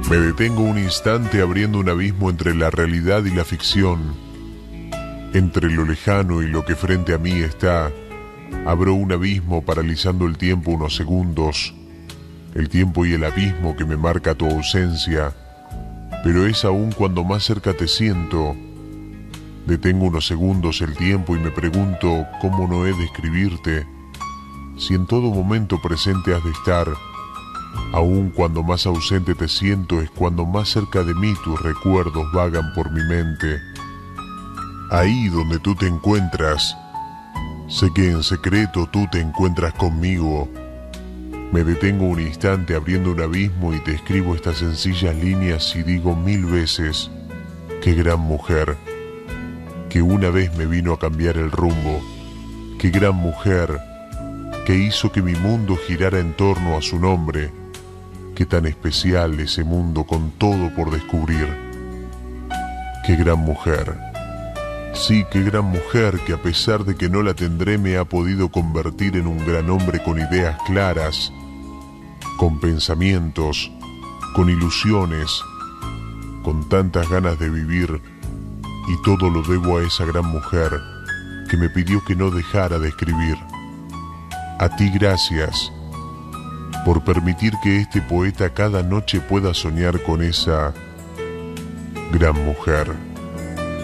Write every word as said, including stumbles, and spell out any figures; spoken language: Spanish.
Me detengo un instante abriendo un abismo entre la realidad y la ficción. Entre lo lejano y lo que frente a mí está, abro un abismo paralizando el tiempo unos segundos. El tiempo y el abismo que me marca tu ausencia. Pero es aún cuando más cerca te siento. Detengo unos segundos el tiempo y me pregunto cómo no he de escribirte, si en todo momento presente has de estar. Aún cuando más ausente te siento es cuando más cerca de mí tus recuerdos vagan por mi mente. Ahí donde tú te encuentras, sé que en secreto tú te encuentras conmigo. Me detengo un instante abriendo un abismo y te escribo estas sencillas líneas y digo mil veces: qué gran mujer, que una vez me vino a cambiar el rumbo. Qué gran mujer, que hizo que mi mundo girara en torno a su nombre. Qué tan especial ese mundo con todo por descubrir. Qué gran mujer. Sí, qué gran mujer que a pesar de que no la tendré me ha podido convertir en un gran hombre con ideas claras, con pensamientos, con ilusiones, con tantas ganas de vivir, y todo lo debo a esa gran mujer que me pidió que no dejara de escribir. A ti gracias por permitir que este poeta cada noche pueda soñar con esa gran mujer.